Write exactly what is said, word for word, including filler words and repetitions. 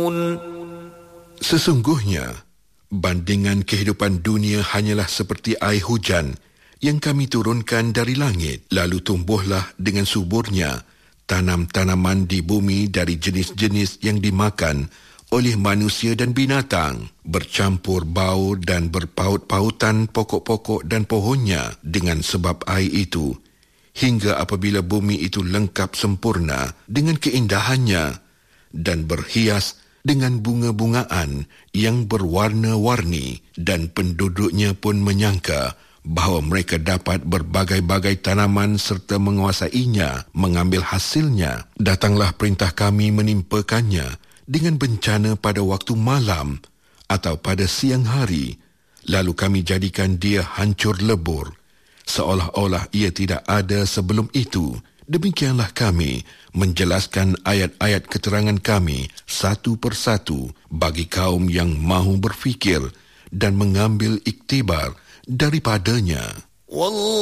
Sesungguhnya, bandingan kehidupan dunia hanyalah seperti air hujan yang kami turunkan dari langit, lalu tumbuhlah dengan suburnya tanam-tanaman di bumi dari jenis-jenis yang dimakan oleh manusia dan binatang, bercampur bau dan berpaut-pautan pokok-pokok dan pohonnya dengan sebab air itu, hingga apabila bumi itu lengkap sempurna dengan keindahannya dan berhias dengan bunga-bungaan yang berwarna-warni, dan penduduknya pun menyangka bahawa mereka dapat berbagai-bagai tanaman serta menguasainya, mengambil hasilnya. Datanglah perintah kami menimpakannya dengan bencana pada waktu malam atau pada siang hari, lalu kami jadikan dia hancur lebur, seolah-olah ia tidak ada sebelum itu. Demikianlah kami menjelaskan ayat-ayat keterangan kami satu persatu bagi kaum yang mahu berfikir dan mengambil iktibar daripadanya.